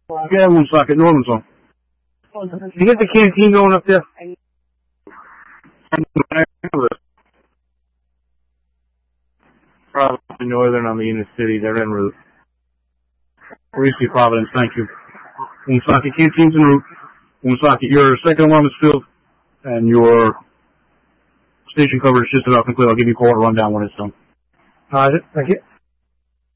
Yeah, Woonsocket, Norman's on. You get the canteen going up there? Probably northern on the inner city. They're en route. Receive Providence, thank you. Woonsocket canteen's en route. Woonsocket, your second alarm is filled, and your station coverage is just about complete. I'll give you a call rundown when it's done. Thank you.